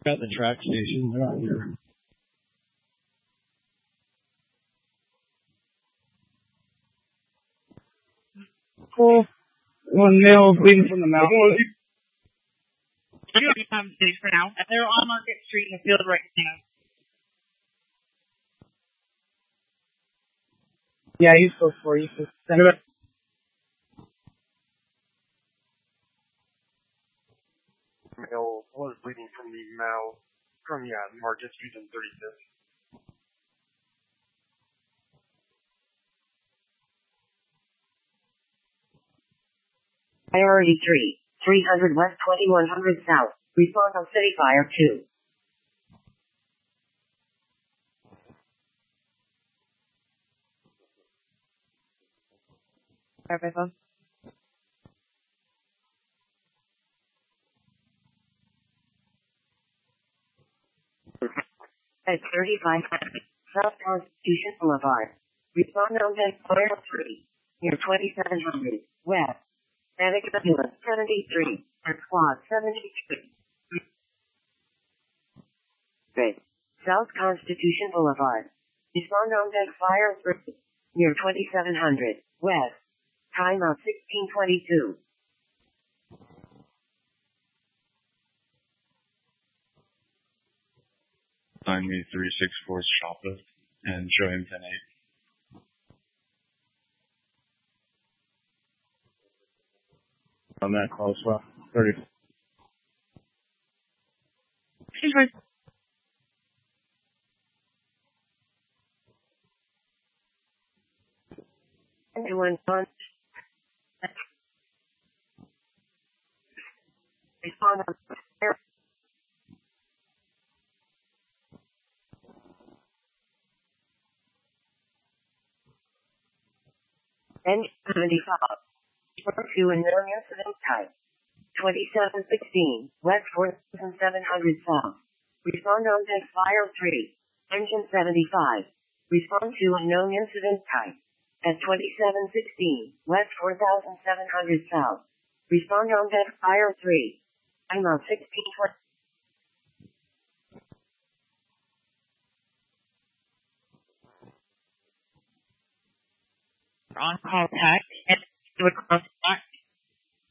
At the track station, they're not here. Cool. One male bleeding from the mouth. We don't have days for now. They're on Market Street in the field right now. Yeah, he's close for you. Send it. Male was bleeding from the mouth from Market Street and 35th. Priority 3, 300 West 2100 South. Respond on City Fire 2. Fire phone. At 35 South Constitution Boulevard. Respond on Fire 3. Near 2700 West. Medic Ambulance 73. And Squad 73. Good. South Constitution Boulevard. Respond on Fire 3. Near 2700 West. Time of 1622. Sign me 364 shoplift and show him 10-8. On that call as well. 30. Anyone on? Respond on Fire. N75. To a known incident type. 2716, West 4700 South. Respond on Fire 3. Engine 75. Respond to a known incident type. At 2716, West 4700 South. Respond on Fire 3. I'm on 1620. On call tag.